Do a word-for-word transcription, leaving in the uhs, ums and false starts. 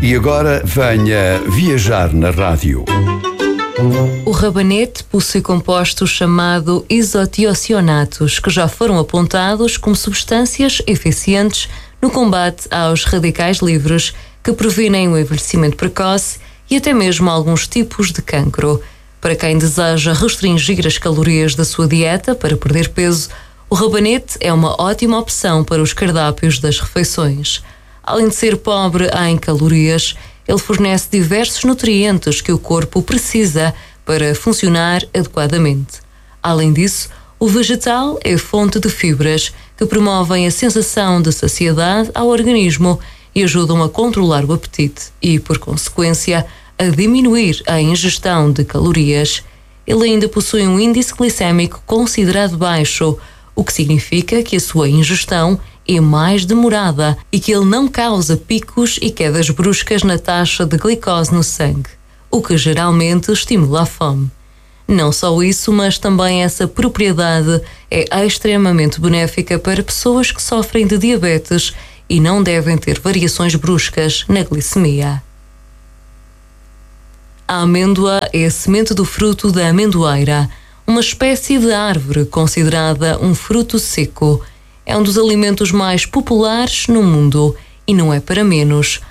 E agora venha viajar na rádio. O rabanete possui compostos chamados isotiocianatos, que já foram apontados como substâncias eficientes no combate aos radicais livres que previnem o envelhecimento precoce e até mesmo alguns tipos de cancro. Para quem deseja restringir as calorias da sua dieta para perder peso, o rabanete é uma ótima opção para os cardápios das refeições. Além de ser pobre em calorias, ele fornece diversos nutrientes que o corpo precisa para funcionar adequadamente. Além disso, o vegetal é fonte de fibras que promovem a sensação de saciedade ao organismo e ajudam a controlar o apetite e, por consequência, a diminuir a ingestão de calorias. Ele ainda possui um índice glicémico considerado baixo, o que significa que a sua ingestão é mais demorada e que ele não causa picos e quedas bruscas na taxa de glicose no sangue, o que geralmente estimula a fome. Não só isso, mas também essa propriedade é extremamente benéfica para pessoas que sofrem de diabetes e não devem ter variações bruscas na glicemia. A amêndoa é a semente do fruto da amendoeira, uma espécie de árvore considerada um fruto seco. É um dos alimentos mais populares no mundo e não é para menos.